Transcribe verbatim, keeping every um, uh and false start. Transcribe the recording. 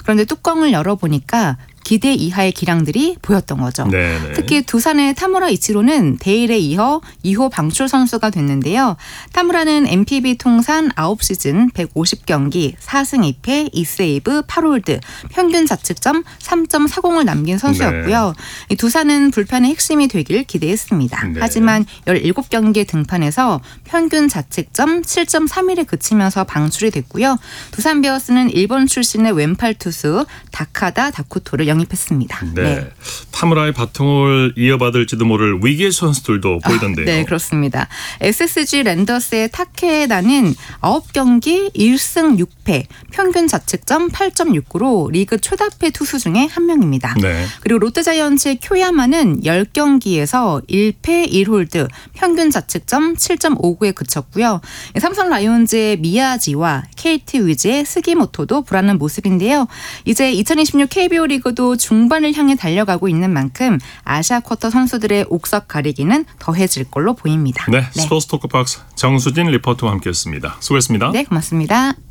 그런데 뚜껑을 열어보니까 기대 이하의 기량들이 보였던 거죠. 네네. 특히 두산의 타무라 이치로는 데일에 이어 이 호 방출 선수가 됐는데요. 타무라는 엠피비 통산 아홉 시즌 백오십 경기 사 승 이 패 이 세이브 팔 홀드 평균 자책점 삼 점 사공을 남긴 선수였고요. 네. 이 두산은 불펜의 핵심이 되길 기대했습니다. 네. 하지만 열일곱 경기에 등판해서 평균 자책점 칠 점 삼일에 그치면서 방출이 됐고요. 두산 베어스는 일본 출신의 왼팔 투수 다카다 다쿠토를 영입했습니다. 네. 네. 타무라의 바통을 이어받을지도 모를 위기의 선수들도 보이던데요. 아, 네, 그렇습니다. 에스에스지 랜더스의 타케다는 아홉 경기 일 승 육 패 평균 자책점 팔 점 육구로 리그 최다패 투수 중에 한 명입니다. 네. 그리고 롯데자이언츠의 쿄야마는 십 경기에서 일 패 일 홀드 평균 자책점 칠 점 오구에 그쳤고요. 삼성 라이온즈의 미야지와 케이티 위즈의 스기모토도 불안한 모습인데요. 이제 이천이십육 케이비오 리그도 중반을 향해 달려가고 있는 만큼 아시아 쿼터 선수들의 옥석 가리기는 더해질 걸로 보입니다. 네, 네. 스포츠 토크박스 정수진 리포터와 함께했습니다. 수고했습니다. 네, 고맙습니다.